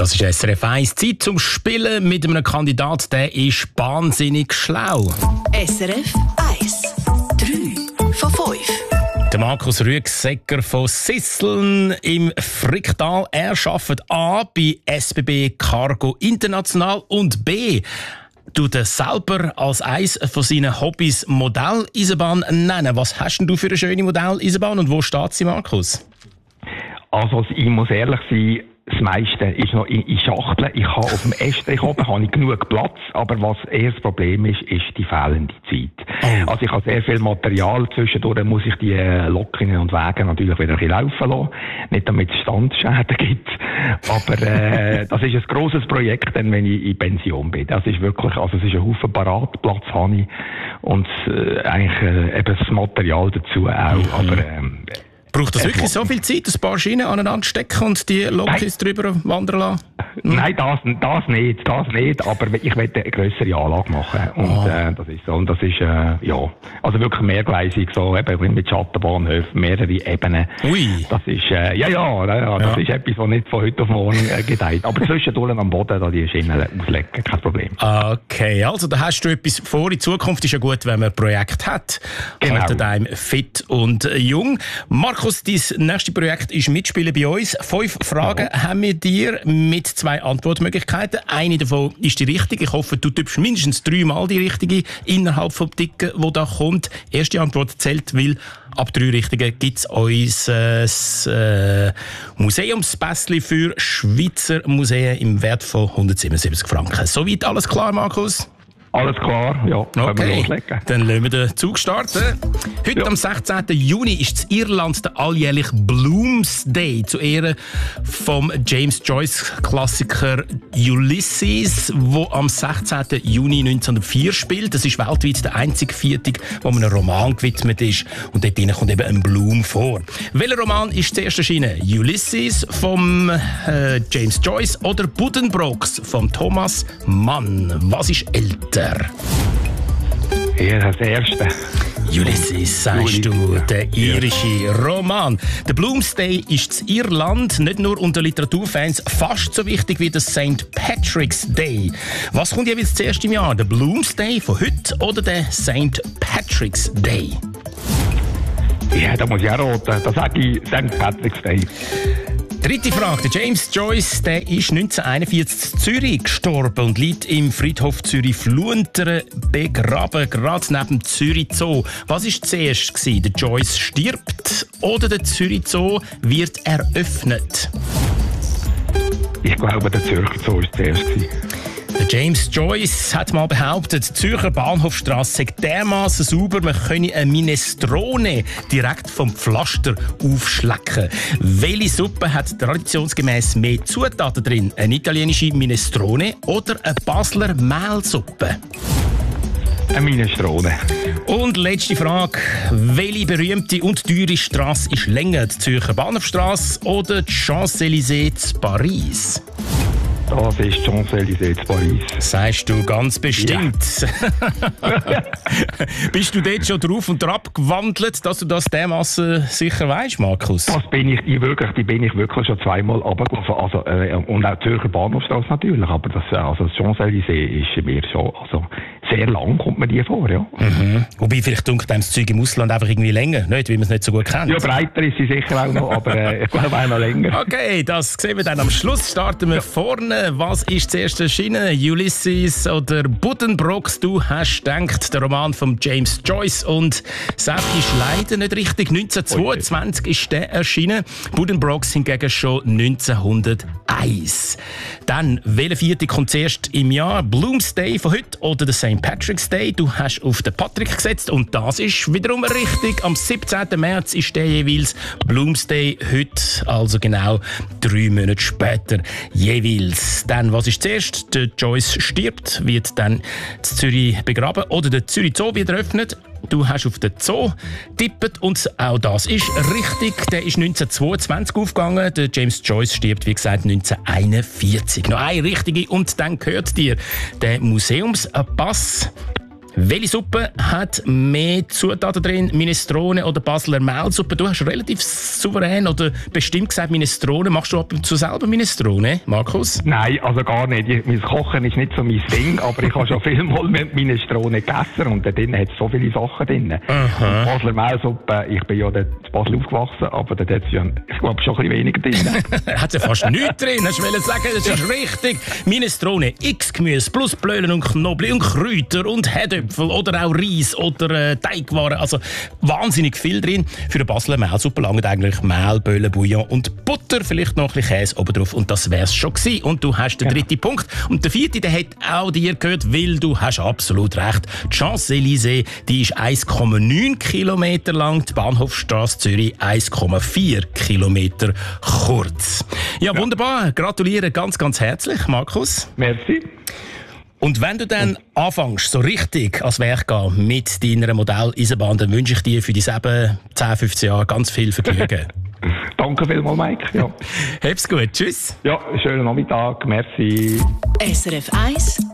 Das ist SRF 1. Zeit zum Spielen mit einem Kandidat, der ist wahnsinnig schlau. SRF 1. 3 von 5. Der Markus Rüegsegger von Sisseln im Fricktal. Er arbeitet A bei SBB Cargo International und B tut er selber als eines von seinen Hobbys Modelleisenbahn nennen. Was hast denn du für eine schöne Modelleisenbahn und wo steht sie, Markus? Also ich muss ehrlich sein, das meiste ist noch in Schachteln. Ich habe auf dem Estrich oben habe ich genug Platz, aber was eher das Problem ist die fehlende Zeit. Oh. Also ich habe sehr viel Material, zwischendurch muss ich die Lokinnen und Wege natürlich wieder ein bisschen laufen lassen, nicht damit es Standschäden gibt, aber das ist ein grosses Projekt, dann, wenn ich in Pension bin. Das ist wirklich, also es ist ein Haufen Paratplatz habe ich und eigentlich eben das Material dazu auch, aber braucht das wirklich so viel Zeit, ein paar Schienen aneinander stecken und die Lokis drüber wandern lassen? Nein, das nicht, aber ich möchte eine grössere Anlage machen und das ist so, und das ist, ja, also wirklich mehrgleisig, so eben mit Schattenbahnhöfen, mehrere Ebenen. Ui. Das ist, das ist etwas, was nicht von heute auf morgen gedeiht, aber zwischendurch am Boden da die Schienen auslegen, kein Problem. Okay, also da hast du etwas vor. In Zukunft ist ja gut, wenn man ein Projekt hat. Genau. Haltet einem fit und jung. Markus, dein nächstes Projekt ist Mitspielen bei uns. 5 Fragen haben wir dir mit 2 Antwortmöglichkeiten. Eine davon ist die richtige. Ich hoffe, du tippst mindestens 3 Mal die richtige innerhalb vom Ticken, wo da kommt. Erste Antwort zählt, weil ab 3 Richtigen gibt es unser Museumspässchen für Schweizer Museen im Wert von 177 Franken. Soweit alles klar, Markus? Alles klar, ja, können wir loslegen. Dann lassen wir den Zug starten. Heute am 16. Juni ist in Irland der alljährliche Bloomsday zu Ehren vom James Joyce-Klassiker Ulysses, der am 16. Juni 1904 spielt. Das ist weltweit der einzige Viertag, wo man einem Roman gewidmet ist. Und dort kommt eben ein Bloom vor. Welcher Roman ist zuerst erschienen? Ulysses vom James Joyce oder Buddenbrooks von Thomas Mann? Was ist älter? Ja, das erste. Ulysses, sagst du, der irische Roman. Der Bloomsday ist in Irland nicht nur unter Literaturfans fast so wichtig wie der St. Patrick's Day. Was kommt jeweils zuerst im Jahr? Der Bloomsday von heute oder der St. Patrick's Day? Ja, da muss ich auch roten. Da sage ich St. Patrick's Day. Dritte Frage. Der James Joyce, der ist 1941 in Zürich gestorben und liegt im Friedhof Zürich-Fluenteren begraben, gerade neben Zürich Zoo. Was war zuerst gewesen? Der Joyce stirbt oder der Zürich Zoo wird eröffnet? Ich glaube, der Zürcher Zoo war zuerst. Der James Joyce hat mal behauptet, die Zürcher Bahnhofstrasse sei dermassen sauber, man könne eine Minestrone direkt vom Pflaster aufschlecken. Welche Suppe hat traditionsgemäß mehr Zutaten drin? Eine italienische Minestrone oder eine Basler Mehlsuppe? Eine Minestrone. Und letzte Frage. Welche berühmte und teure Strasse ist länger? Die Zürcher Bahnhofstrasse oder die Champs-Élysées in Paris? Das ist die Champs-Élysées in Paris. Sagst du ganz bestimmt. Ja. Bist du dort schon drauf und drauf gewandelt, dass du das dermassen sicher weißt, Markus? Das bin ich wirklich schon zweimal runtergelaufen. Also, und auch die Zürcher Bahnhofstrasse natürlich. Aber das Champs-Élysées ist mir schon, also sehr lang kommt mir die vor, ja. Mhm. Wobei, vielleicht dunkelt einem das Zeug im Ausland einfach irgendwie länger, nicht, weil man es nicht so gut kennt. Ja, breiter ist sie sicher auch noch, aber ich glaube auch noch länger. Okay, das sehen wir dann am Schluss. Starten wir vorne. Was ist zuerst erschienen? Ulysses oder Buddenbrooks? Du hast gedacht, der Roman von James Joyce. Und Sepp ist leider nicht richtig. 1922 ist der erschienen. Buddenbrooks hingegen schon 1901. Dann, welcher Vierte kommt zuerst im Jahr? Bloomsday von heute oder der St. Patrick's Day? Du hast auf den Patrick gesetzt und das ist wiederum richtig. Am 17. März ist der jeweils Bloomsday. Heute, also genau 3 Monate später jeweils. Dann, was ist zuerst? Der Joyce stirbt, wird dann in Zürich begraben oder der Zürich Zoo wird eröffnet. Du hast auf den Zoo tippet und auch das ist richtig. Der ist 1922 aufgegangen. Der James Joyce stirbt, wie gesagt, 1941. Noch eine richtige und dann gehört dir der Museumspass Welche Suppe hat mehr Zutaten drin? Minestrone oder Basler Mehlsuppe? Du hast relativ souverän oder bestimmt gesagt Minestrone. Machst du ab und zu selber Minestrone, Markus? Nein, also gar nicht. Mein Kochen ist nicht so mein Ding, aber ich habe schon viel mal mit Minestrone gegessen und da drin hat es so viele Sachen drin. Und Basler Mehlsuppe, ich bin ja dort in Basel aufgewachsen, aber dort hat es ja, ich glaube, schon ein bisschen weniger drin. Hat ja fast nichts drin, hast du sagen, das ist richtig. Minestrone, X-Gemüse plus Blölen und Knoblauch und Kräuter und Herdöpfel oder auch Reis oder Teigwaren. Also wahnsinnig viel drin. Für eine Basler Mehlsuppe langen eigentlich Mehl, Böhlen, Bouillon und Butter, vielleicht noch ein bisschen Käse oben drauf und das wär's schon gewesen. Und du hast den dritten Punkt. Und der vierte, der hat auch dir gehört, weil du hast absolut recht. Die Champs-Élysées, die ist 1,9 Kilometer lang, die Bahnhofstrasse Zürich 1,4 Kilometer kurz. Ja, wunderbar. Gratuliere ganz, ganz herzlich, Markus. Merci. Und wenn du dann anfängst, so richtig ans Werk gehen mit deiner Modelleisenbahn, dann wünsche ich dir für die 10, 15 Jahre ganz viel Vergnügen. Danke vielmals, Mike. Ja. Hab's gut. Tschüss. Ja, schönen Nachmittag. Merci. SRF 1